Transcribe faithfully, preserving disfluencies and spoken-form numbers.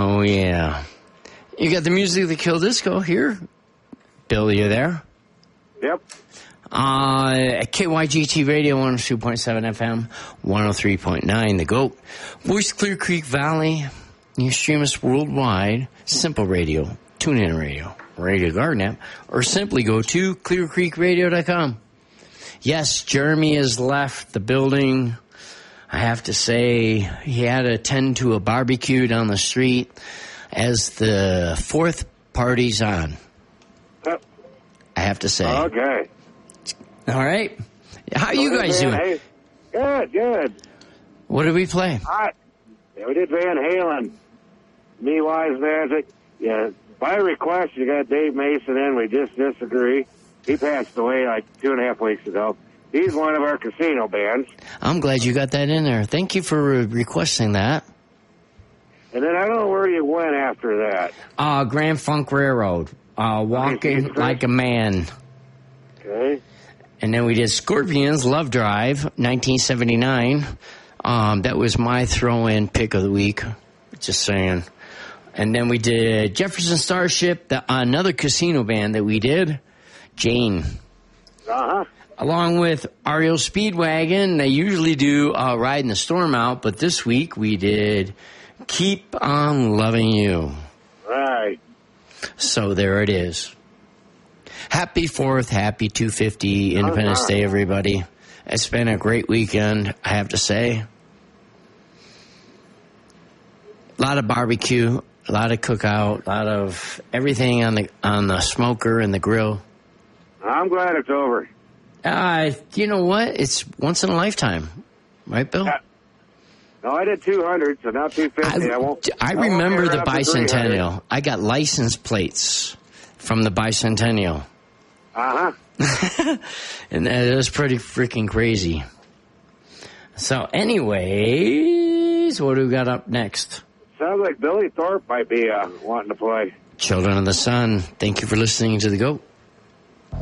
Oh, yeah. You got the music of the Kill Disco here. Bill, you there? Yep. Uh, at K Y G T Radio, one oh two point seven F M, one oh three point nine, The Goat. Voice Clear Creek Valley. You stream us worldwide. Simple Radio, TuneIn Radio, Radio Garden app, or simply go to clear creek radio dot com. Yes, Jeremy has left the building. I have to say, he had to attend to a barbecue down the street as the fourth party's on. Yep. I have to say. Okay. All right. How are you guys doing? Hey, good, good. What did we play? Hot. Yeah, we did Van Halen. Me, Wise Magic. Yeah, by request, you got Dave Mason in. We just disagree. He passed away like two and a half weeks ago. He's one of our casino bands. I'm glad you got that in there. Thank you for re- requesting that. And then I don't know where you went after that. Uh, Grand Funk Railroad. Uh, Walking Okay, Like a Man. Okay. And then we did Scorpions, Love Drive, nineteen seventy-nine. Um, that was my throw-in pick of the week. Just saying. And then we did Jefferson Starship, the, another casino band that we did, Jane. Uh-huh. Along with R E O Speedwagon. They usually do uh, Riding the Storm Out, but this week we did Keep on Loving You. Right. So there it is. Happy fourth, happy two fifty Independence Uh-huh. Day, everybody. It's been a great weekend, I have to say. A lot of barbecue, a lot of cookout, a lot of everything on the on the smoker and the grill. I'm glad it's over. Uh, you know what? It's once in a lifetime. Right, Bill? Yeah. No, I did two hundred, so not two fifty. I, I won't. I I won't remember get the right up to three hundred. bicentennial. I got license plates from the bicentennial. Uh-huh. And that was pretty freaking crazy. So anyways, what do we got up next? Sounds like Billy Thorpe might be uh, wanting to play. Children of the Sun. Thank you for listening to The Goat.